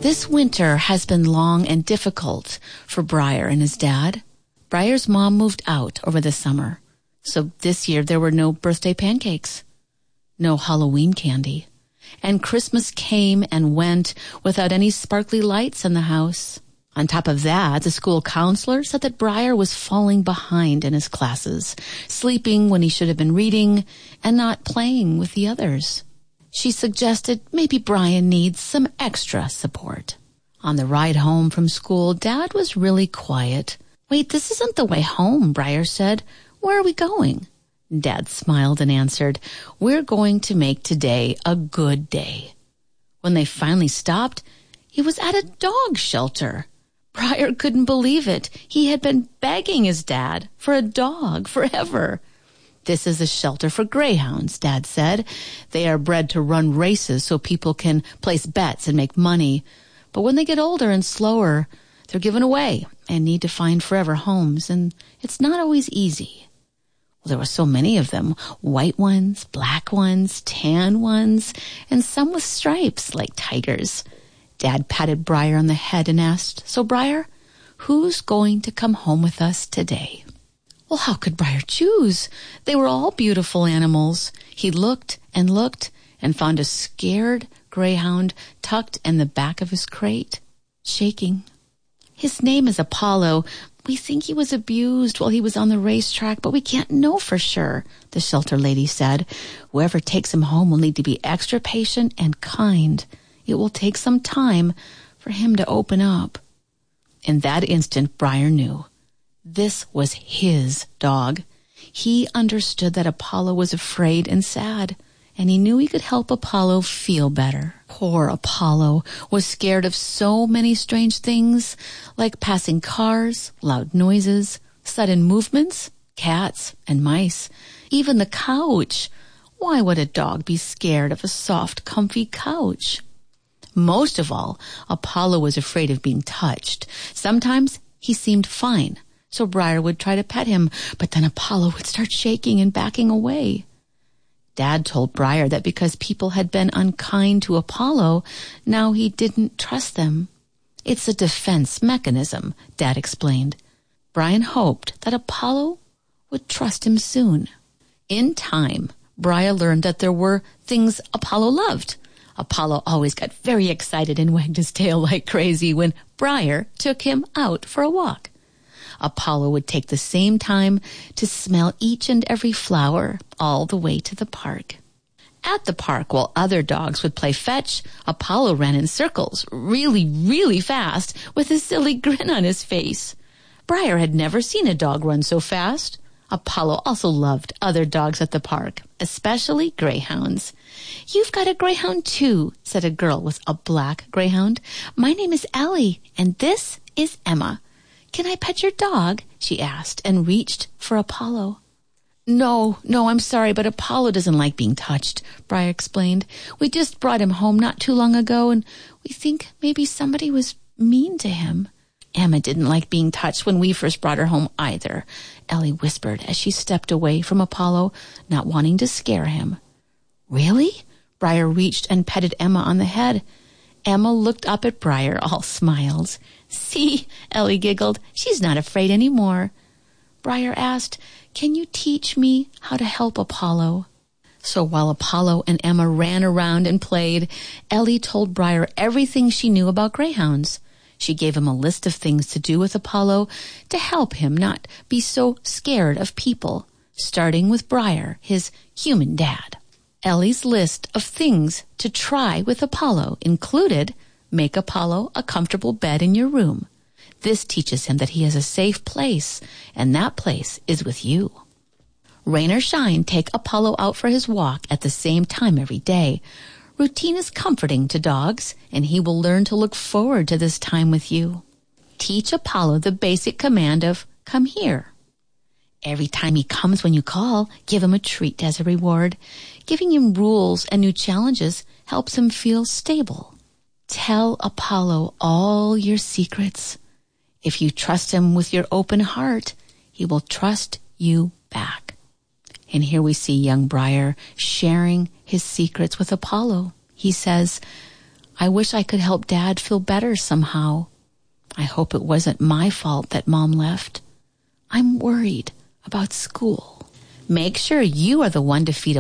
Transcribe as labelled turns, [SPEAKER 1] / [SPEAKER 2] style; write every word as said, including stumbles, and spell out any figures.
[SPEAKER 1] This winter has been long and difficult for Briar and his dad. Briar's mom moved out over the summer, so this year there were no birthday pancakes, no Halloween candy, and Christmas came and went without any sparkly lights in the house. On top of that, the school counselor said that Briar was falling behind in his classes, sleeping when he should have been reading, and not playing with the others. She suggested maybe Brian needs some extra support. On the ride home from school, Dad was really quiet. "Wait, this isn't the way home," Briar said. "Where are we going?" Dad smiled and answered, "We're going to make today a good day." When they finally stopped, he was at a dog shelter. Briar couldn't believe it. He had been begging his dad for a dog forever. "This is a shelter for greyhounds," Dad said. "They are bred to run races so people can place bets and make money. But when they get older and slower, they're given away and need to find forever homes, and it's not always easy." Well, there were so many of them, white ones, black ones, tan ones, and some with stripes like tigers. Dad patted Briar on the head and asked, "So, Briar, who's going to come home with us today?" Well, how could Briar choose? They were all beautiful animals. He looked and looked and found a scared greyhound tucked in the back of his crate, shaking. "His name is Apollo. We think he was abused while he was on the racetrack, but we can't know for sure," the shelter lady said. "Whoever takes him home will need to be extra patient and kind. It will take some time for him to open up." In that instant, Briar knew. This was his dog. He understood that Apollo was afraid and sad, and he knew he could help Apollo feel better. Poor Apollo was scared of so many strange things, like passing cars, loud noises, sudden movements, cats and mice, even the couch. Why would a dog be scared of a soft, comfy couch? Most of all, Apollo was afraid of being touched. Sometimes he seemed fine, so Briar would try to pet him, but then Apollo would start shaking and backing away. Dad told Briar that because people had been unkind to Apollo, now he didn't trust them. "It's a defense mechanism," Dad explained. Brian hoped that Apollo would trust him soon. In time, Briar learned that there were things Apollo loved. Apollo always got very excited and wagged his tail like crazy when Briar took him out for a walk. Apollo would take the same time to smell each and every flower all the way to the park. At the park, while other dogs would play fetch, Apollo ran in circles, really, really fast, with a silly grin on his face. Briar had never seen a dog run so fast. Apollo also loved other dogs at the park, especially greyhounds. "You've got a greyhound too," said a girl with a black greyhound. "My name is Ellie, and this is Emma. Can I pet your dog?" she asked, and reached for Apollo. No, no, I'm sorry, but Apollo doesn't like being touched," Briar explained. "We just brought him home not too long ago, and we think maybe somebody was mean to him." "Emma didn't like being touched when we first brought her home either," Ellie whispered as she stepped away from Apollo, not wanting to scare him. "Really?" Briar reached and petted Emma on the head. Emma looked up at Briar, all smiles. "See," Ellie giggled, "she's not afraid anymore." Briar asked, "Can you teach me how to help Apollo?" So while Apollo and Emma ran around and played, Ellie told Briar everything she knew about greyhounds. She gave him a list of things to do with Apollo to help him not be so scared of people, starting with Briar, his human dad. Ellie's list of things to try with Apollo included: make Apollo a comfortable bed in your room. This teaches him that he has a safe place, and that place is with you. Rain or shine, take Apollo out for his walk at the same time every day. Routine is comforting to dogs, and he will learn to look forward to this time with you. Teach Apollo the basic command of "come here." Every time he comes when you call, give him a treat as a reward. Giving him rules and new challenges helps him feel stable. Tell Apollo all your secrets. If you trust him with your open heart, he will trust you back. And here we see young Briar sharing his secrets with Apollo. He says, I wish I could help Dad feel better somehow. I hope it wasn't my fault that Mom left. I'm worried about school. Make sure you are the one to feed